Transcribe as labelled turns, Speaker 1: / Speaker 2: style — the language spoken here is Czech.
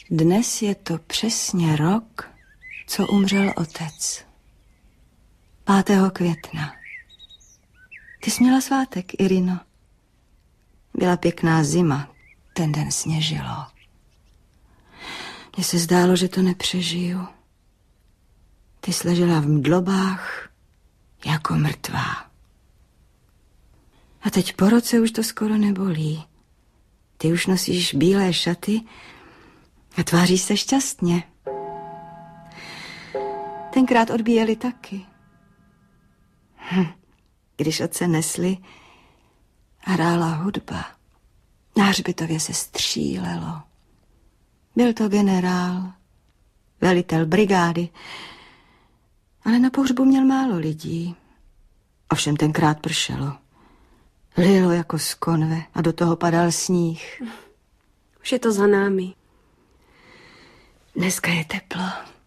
Speaker 1: Dnes je to přesně rok, co umřel otec. 5. května. Ty jsi měla svátek, Irino. Byla pěkná zima, ten den sněžilo. Mně se zdálo, že to nepřežiju. Ty jsi ležela v mdlobách jako mrtvá. A teď po roce už to skoro nebolí. Ty už nosíš bílé šaty a tváříš se šťastně. Tenkrát odbíjeli taky. Když otce nesli, hrála hudba. Na hřbitově se střílelo. Byl to generál, velitel brigády, ale na pohřbu měl málo lidí. Ovšem tenkrát pršelo. Lilo jako z konve a do toho padal sníh.
Speaker 2: Už je to za námi.
Speaker 1: Dneska je teplo.